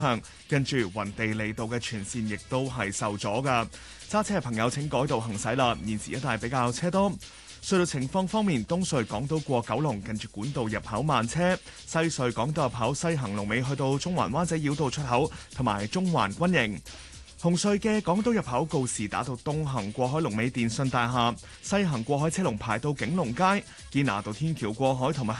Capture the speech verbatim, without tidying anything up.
向，跟住雲地利道嘅全線亦都係受阻㗎。揸車嘅朋友請改道行駛啦，現時一帶比較車多。隧道情況方面，東隧港島過九龍近住管道入口慢車，西隧港島入口西行龍尾去到中環灣仔繞道出口同埋中環軍營。紅隧嘅港島入口告士打道東行過海龍尾電信大廈，西行過海車龍排到景隆街，堅拿道天橋過海同埋